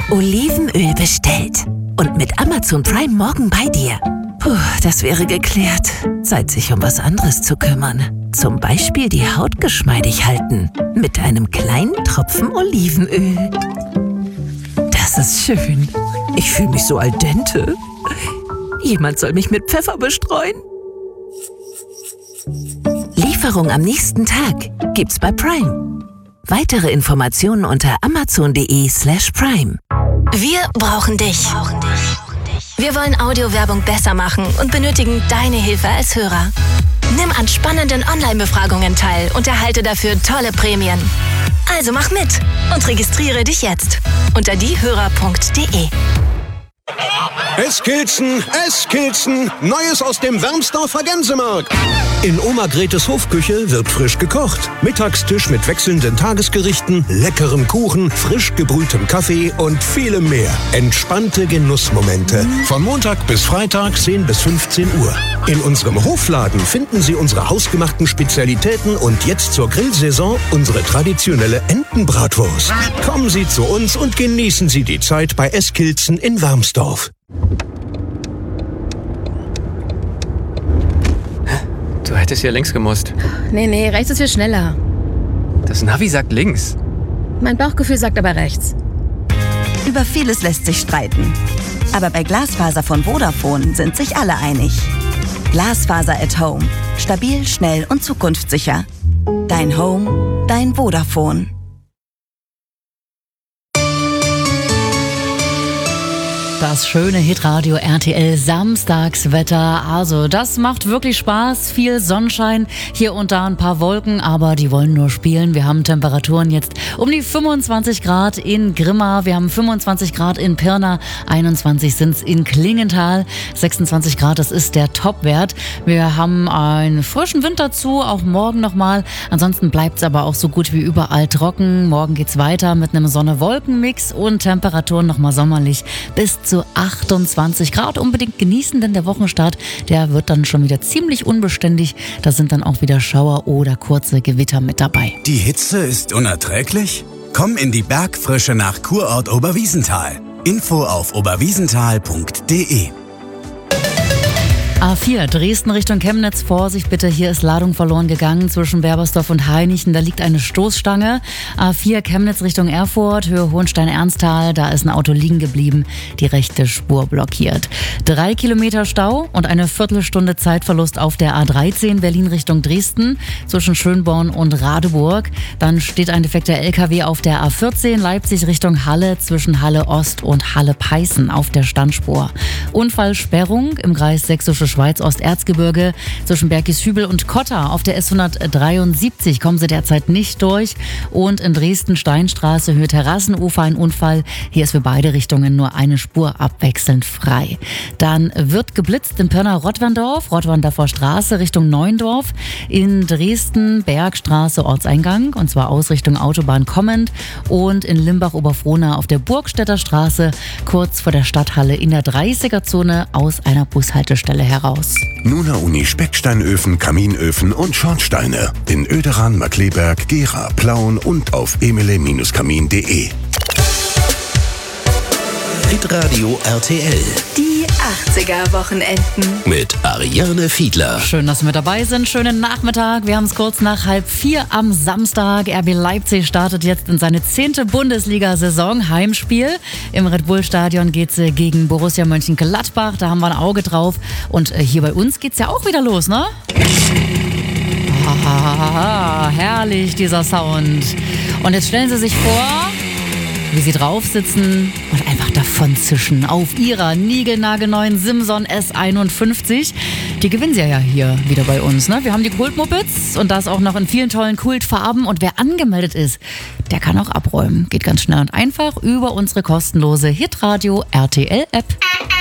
Olivenöl bestellt. Und mit Amazon Prime morgen bei dir. Puh, das wäre geklärt. Zeit, sich um was anderes zu kümmern. Zum Beispiel die Haut geschmeidig halten. Mit einem kleinen Tropfen Olivenöl. Das ist schön. Ich fühle mich so al dente. Jemand soll mich mit Pfeffer bestreuen. Lieferung am nächsten Tag gibt's bei Prime. Weitere Informationen unter amazon.de/prime. Wir brauchen dich. Wir wollen Audiowerbung besser machen und benötigen deine Hilfe als Hörer. Nimm an spannenden Online-Befragungen teil und erhalte dafür tolle Prämien. Also mach mit und registriere dich jetzt unter diehörer.de. Eskilzen, Neues aus dem Wermsdorfer Gänsemarkt. In Oma Gretes Hofküche wird frisch gekocht. Mittagstisch mit wechselnden Tagesgerichten, leckerem Kuchen, frisch gebrühtem Kaffee und vielem mehr. Entspannte Genussmomente. Von Montag bis Freitag 10 bis 15 Uhr. In unserem Hofladen finden Sie unsere hausgemachten Spezialitäten und jetzt zur Grillsaison unsere traditionelle Entenbratwurst. Kommen Sie zu uns und genießen Sie die Zeit bei Eskilzen in Wermsdorf. Du hättest hier links gemusst. Nee, rechts ist viel schneller. Das Navi sagt links. Mein Bauchgefühl sagt aber rechts. Über vieles lässt sich streiten. Aber bei Glasfaser von Vodafone sind sich alle einig. Glasfaser at Home. Stabil, schnell und zukunftssicher. Dein Home, dein Vodafone. Das schöne Hitradio RTL Samstagswetter. Also das macht wirklich Spaß. Viel Sonnenschein, hier und da ein paar Wolken, aber die wollen nur spielen. Wir haben Temperaturen jetzt um die 25 Grad in Grimma. Wir haben 25 Grad in Pirna. 21 sind's in Klingenthal. 26 Grad, das ist der Topwert. Wir haben einen frischen Wind dazu, auch morgen nochmal. Ansonsten bleibt's aber auch so gut wie überall trocken. Morgen geht's weiter mit einem Sonne-Wolken-Mix und Temperaturen nochmal sommerlich bis zu 28 Grad. Unbedingt genießen, denn der Wochenstart, der wird dann schon wieder ziemlich unbeständig. Da sind dann auch wieder Schauer oder kurze Gewitter mit dabei. Die Hitze ist unerträglich? Komm in die Bergfrische nach Kurort Oberwiesenthal. Info auf oberwiesenthal.de. A4, Dresden Richtung Chemnitz. Vorsicht bitte, hier ist Ladung verloren gegangen zwischen Berbersdorf und Hainichen. Da liegt eine Stoßstange. A4, Chemnitz Richtung Erfurt, Höhe Hohenstein-Ernsthal. Da ist ein Auto liegen geblieben, die rechte Spur blockiert. 3 Kilometer Stau und eine Viertelstunde Zeitverlust auf der A13 Berlin Richtung Dresden zwischen Schönborn und Radeburg. Dann steht ein defekter LKW auf der A14 Leipzig Richtung Halle zwischen Halle Ost und Halle Peißen auf der Standspur. Unfallsperrung im Kreis Sächsische Schweiz Osterzgebirge zwischen Bergishübel und Kotter auf der S173 kommen sie derzeit nicht durch. Und in Dresden Steinstraße Höhe Terrassenufer ein Unfall. Hier ist für beide Richtungen nur eine Spur abwechselnd frei. Dann wird geblitzt in Pirna Rottwandorf, Rottwandorfer Straße Richtung Neuendorf. In Dresden Bergstraße Ortseingang und zwar Ausrichtung Autobahn kommend. Und in Limbach-Oberfrohna auf der Burgstädter Straße kurz vor der Stadthalle in der 30er-Zone aus einer Bushaltestelle heraus. Nuna Uni Specksteinöfen, Kaminöfen und Schornsteine in Oederan, Markleberg, Gera, Plauen und auf emele-kamin.de. Hitradio RTL. Die 80er-Wochenenden. Mit Ariane Fiedler. Schön, dass Sie mit dabei sind. Schönen Nachmittag. Wir haben es kurz nach 3:30 am Samstag. RB Leipzig startet jetzt in seine 10. Bundesliga-Saison. Heimspiel. Im Red Bull-Stadion geht's gegen Borussia Mönchengladbach. Da haben wir ein Auge drauf. Und hier bei uns geht's ja auch wieder los, ne? Ah, herrlich, dieser Sound. Und jetzt stellen Sie sich vor, wie Sie drauf sitzen und einfach davon zischen auf Ihrer niegelnagelneuen Simson S51. Die gewinnen Sie ja hier wieder bei uns, ne? Wir haben die Kultmopeds und das auch noch in vielen tollen Kultfarben. Und wer angemeldet ist, der kann auch abräumen. Geht ganz schnell und einfach über unsere kostenlose Hitradio RTL App.